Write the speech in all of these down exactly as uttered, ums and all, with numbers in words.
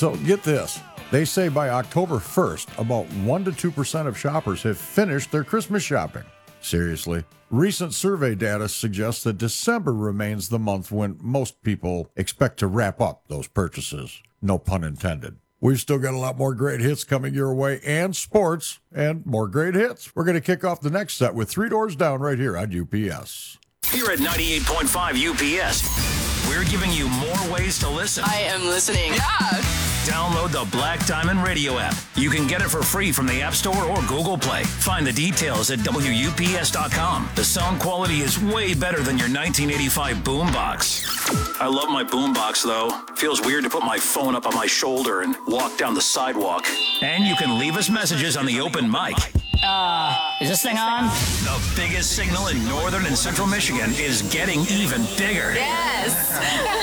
So get this. They say by October first, about one to two percent of shoppers have finished their Christmas shopping. Seriously. Recent survey data suggests that December remains the month when most people expect to wrap up those purchases. No pun intended. We've still got a lot more great hits coming your way and sports and more great hits. We're going to kick off the next set with Three Doors Down right here on U P S. Here at ninety-eight point five U P S, we're giving you more ways to listen. I am listening. Yeah. Download the Black Diamond Radio app. You can get it for free from the App Store or Google Play. Find the details at W U P S dot com. The sound quality is way better than your nineteen eighty-five boombox. I love my boombox, though. Feels weird to put my phone up on my shoulder and walk down the sidewalk. And you can leave us messages on the open mic. Uh, is this thing on? The biggest signal in northern and central Michigan is getting even bigger. Yes.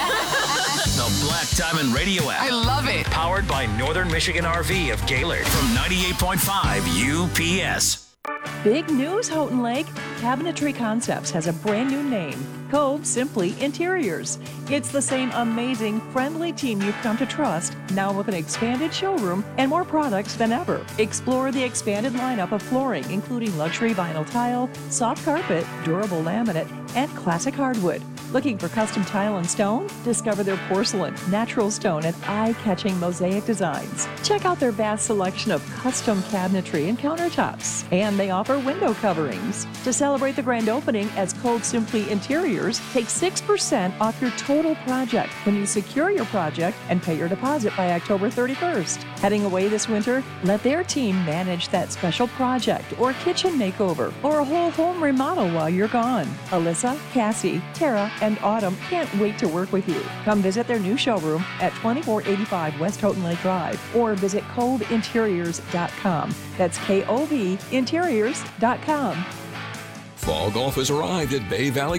The Black Diamond Radio app. I love it. Powered by Northern Michigan R V of Gaylord from ninety-eight point five U P S. Big news, Houghton Lake. Cabinetry Concepts has a brand new name, Cove Simply Interiors. It's the same amazing, friendly team you've come to trust, now with an expanded showroom and more products than ever. Explore the expanded lineup of flooring, including luxury vinyl tile, soft carpet, durable laminate, and classic hardwood. Looking for custom tile and stone? Discover their porcelain, natural stone, and eye-catching mosaic designs. Check out their vast selection of custom cabinetry and countertops. And they offer window coverings. To celebrate the grand opening as Cove Simply Interiors, take six percent off your total project when you secure your project and pay your deposit by October thirty-first. Heading away this winter? Let their team manage that special project or kitchen makeover or a whole home remodel while you're gone. Alyssa, Cassie, Tara, and Autumn can't wait to work with you. Come visit their new showroom at twenty-four eighty-five West Houghton Lake Drive or visit cove interiors dot com. That's K O V interiors dot com. Fall golf has arrived at Bay Valley